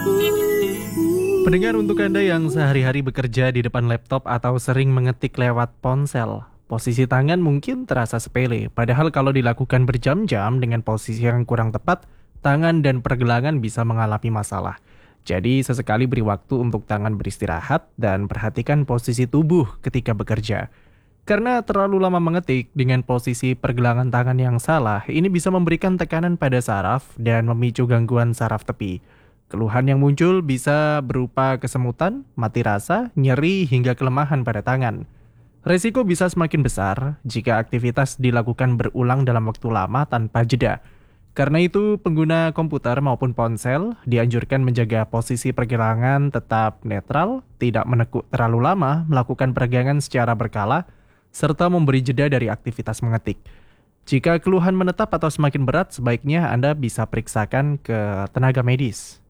Pendengar, untuk Anda yang sehari-hari bekerja di depan laptop atau sering mengetik lewat ponsel, posisi tangan mungkin terasa sepele. Padahal kalau dilakukan berjam-jam dengan posisi yang kurang tepat, tangan dan pergelangan bisa mengalami masalah. Jadi sesekali beri waktu untuk tangan beristirahat dan perhatikan posisi tubuh ketika bekerja. Karena terlalu lama mengetik dengan posisi pergelangan tangan yang salah, ini bisa memberikan tekanan pada saraf dan memicu gangguan saraf tepi. Keluhan yang muncul bisa berupa kesemutan, mati rasa, nyeri, hingga kelemahan pada tangan. Resiko bisa semakin besar jika aktivitas dilakukan berulang dalam waktu lama tanpa jeda. Karena itu, pengguna komputer maupun ponsel dianjurkan menjaga posisi pergelangan tetap netral, tidak menekuk terlalu lama, melakukan peregangan secara berkala, serta memberi jeda dari aktivitas mengetik. Jika keluhan menetap atau semakin berat, sebaiknya Anda bisa periksakan ke tenaga medis.